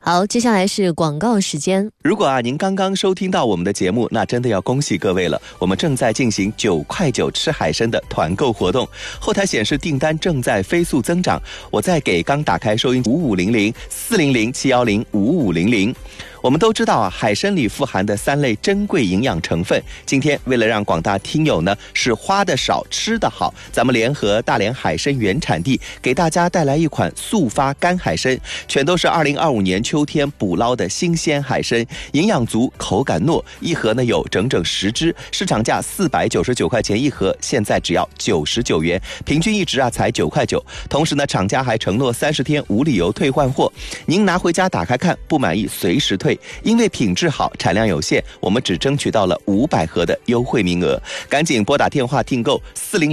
好，接下来是广告时间。 如果您刚刚收听到我们的节目，那真的要恭喜各位了，我们正在进行9块9吃海参的团购活动，后台显示订单正在飞速增长。我再给刚打开收音5500-400-710-5500。我们都知道海参里富含的3类珍贵营养成分，今天为了让广大听友呢是花的少吃的好，咱们联合大连海参原产地给大家带来一款速发干海参，全都是2025年秋天捕捞的新鲜海参，营养足，口感糯，一盒呢有整整10只，市场价499块钱一盒，现在只要99元，平均一只才9块9。同时呢，厂家还承诺30天无理由退换货，您拿回家打开看，不满意随时退。因为品质好，产量有限，我们只争取到了500盒的优惠名额，赶紧拨打电话订购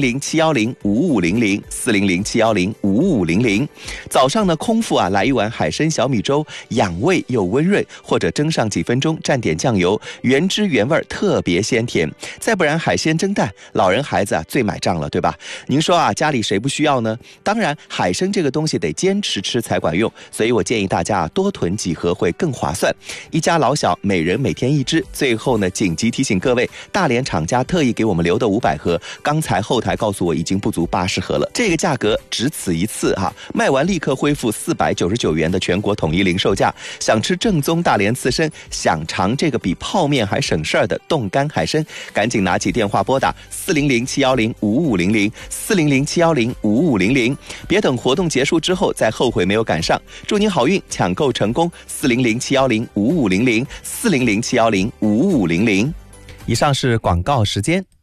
400-710-5500，400-710-5500。早上呢，空腹来一碗海参小米粥，养胃又温润，或者蒸上几分钟，蘸点酱油，原汁原味，特别鲜甜。再不然海鲜蒸蛋，老人孩子最买账了，对吧？您说家里谁不需要呢？当然，海参这个东西得坚持吃才管用，所以我建议大家多囤几盒会更划算。一家老小每人每天1只。最后呢，紧急提醒各位，大连厂家特意给我们留的500盒，刚才后台告诉我已经不足80盒了，这个价格只此一次卖完立刻恢复499元的全国统一零售价。想吃正宗大连刺身，想尝这个比泡面还省事儿的冻干海参，赶紧拿起电话拨打400-710-5500，400-710-5500，别等活动结束之后再后悔没有赶上。祝您好运，抢购成功，400-710-5500，400-710-5500。以上是广告时间。